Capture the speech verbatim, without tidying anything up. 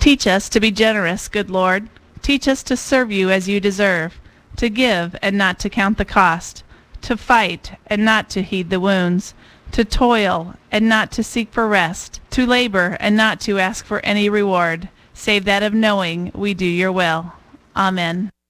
Teach us to be generous, good Lord. Teach us to serve you as you deserve, to give and not to count the cost, to fight and not to heed the wounds, to toil and not to seek for rest, to labor and not to ask for any reward, save that of knowing we do your will. Amen.